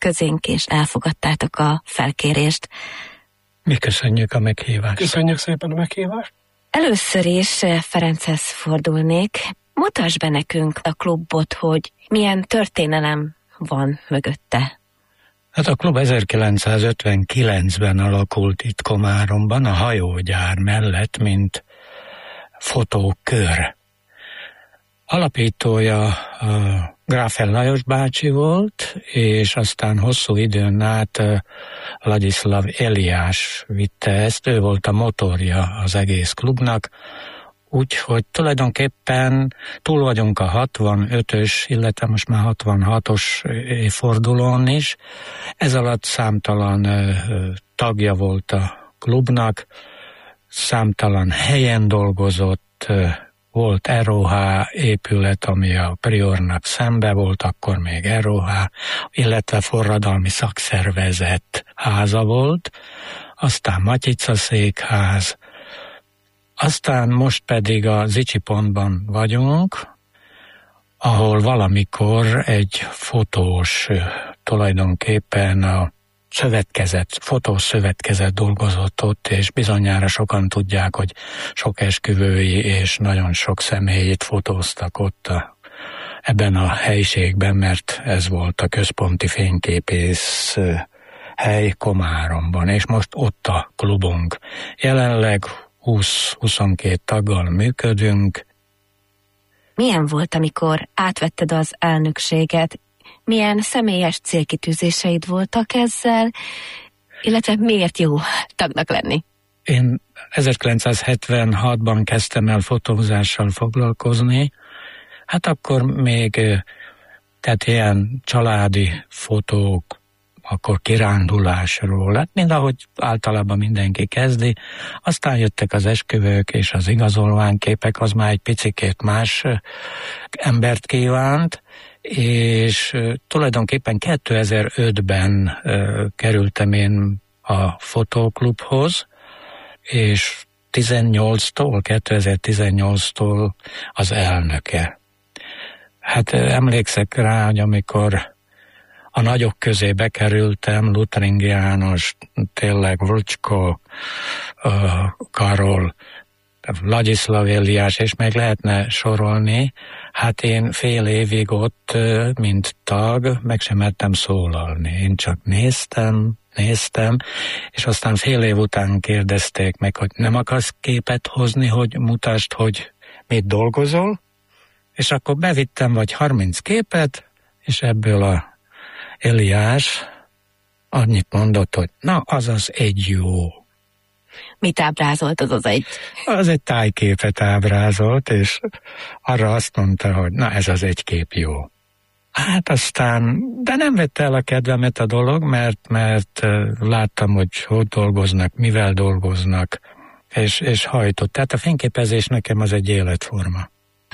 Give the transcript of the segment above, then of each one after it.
közénk, és elfogadtátok a felkérést. Mi köszönjük a meghívást. Köszönjük szépen a meghívást. Először is Ferenchez fordulnék. Mutasd be nekünk a klubot, hogy milyen történelem van mögötte. Hát a klub 1959-ben alakult itt Komáromban, a hajógyár mellett, mint fotókör. Alapítója Gráfel Lajos bácsi volt, és aztán hosszú időn át Ladislav Eliás vitte ezt, ő volt a motorja az egész klubnak, úgyhogy tulajdonképpen túl vagyunk a 65-ös, illetve most már 66-os évfordulón is. Ez alatt számtalan tagja volt a klubnak, számtalan helyen dolgozott, volt ROH épület, ami a Priornak szembe volt, akkor még ROH, illetve forradalmi szakszervezet háza volt, aztán Matyica székház, aztán most pedig a Zichy pontban vagyunk, ahol valamikor egy fotós tulajdonképpen a fotószövetkezet dolgozott ott, és bizonyára sokan tudják, hogy sok esküvői és nagyon sok személyét fotóztak ott ebben a helyiségben, mert ez volt a központi fényképész hely Komáromban, és most ott a klubunk. Jelenleg 20-22 taggal működünk. Milyen volt, amikor átvetted az elnökséget? Milyen személyes célkitűzéseid voltak ezzel, illetve miért jó tagnak lenni? Én 1976-ban kezdtem el fotózással foglalkozni, hát akkor még tehát ilyen családi fotók, akkor kirándulásról, hát mind ahogy általában mindenki kezdi, aztán jöttek az esküvők és az igazolványképek, az már egy picikét más embert kívánt, és tulajdonképpen 2005-ben kerültem én a fotóklubhoz, és 2018-tól az elnöke. Hát emlékszek rá, hogy amikor a nagyok közé bekerültem, Lutring János, tényleg Vrcsko, Karol, Ladislav Eliás, és még lehetne sorolni. Hát én fél évig ott, mint tag, meg sem mertem szólalni. Én csak néztem, és aztán fél év után kérdezték meg, hogy nem akarsz képet hozni, hogy mutasd, hogy mit dolgozol, és akkor bevittem vagy 30 képet, és ebből a Eliás annyit mondott, hogy na, az egy jó. Mit ábrázolt az egy? Az egy tájképet ábrázolt, és arra azt mondta, hogy na, ez az egy kép jó. Hát aztán, de nem vette el a kedvemet a dolog, mert láttam, hogy dolgoznak, mivel dolgoznak, és hajtott. Tehát a fényképezés nekem az egy életforma.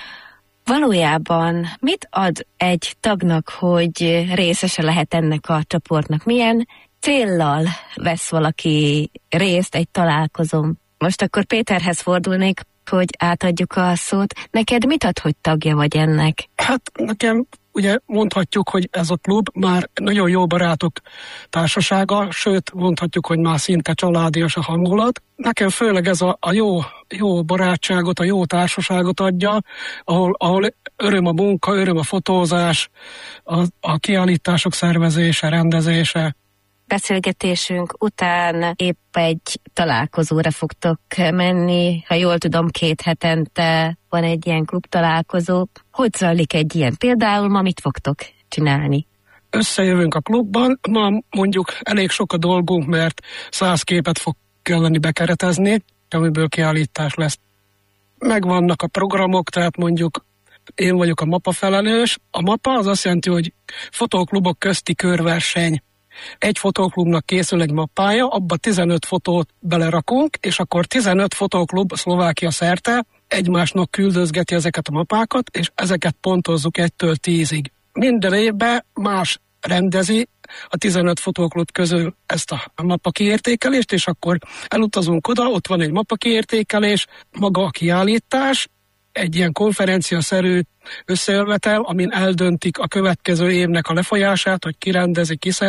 Valójában mit ad egy tagnak, hogy részese lehet ennek a csoportnak? Milyen céllal vesz valaki részt egy találkozón? Most akkor Péterhez fordulnék, hogy átadjuk a szót. Neked mit ad, hogy tagja vagy ennek? Hát nekem ugye mondhatjuk, hogy ez a klub már nagyon jó barátok társasága, sőt mondhatjuk, hogy már szinte családias a hangulat. Nekem főleg ez a jó barátságot, a jó társaságot adja, ahol öröm a munka, öröm a fotózás, a kiállítások szervezése, rendezése. Beszélgetésünk után épp egy találkozóra fogtok menni, ha jól tudom, 2 hetente van egy ilyen klub találkozó. Hogy zajlik egy ilyen? Például ma mit fogtok csinálni? Összejövünk a klubban, ma mondjuk elég sok a dolgunk, mert 100 képet fog kelleni bekeretezni, amiből kiállítás lesz. Megvannak a programok, tehát mondjuk én vagyok a mapa felelős. A mapa az azt jelenti, hogy fotóklubok közti körverseny. Egy fotóklubnak készül egy mappája, abba 15 fotót belerakunk, és akkor 15 fotóklub Szlovákia szerte egymásnak küldözgeti ezeket a mappákat, és ezeket pontozzuk 1-től 10-ig. Minden évben más rendezi a 15 fotóklub közül ezt a mappa kiértékelést, és akkor elutazunk oda, ott van egy mappa kiértékelés, maga a kiállítás, egy ilyen konferenciaszerű összejövetel, amin eldöntik a következő évnek a lefolyását, hogy ki rendezi, ki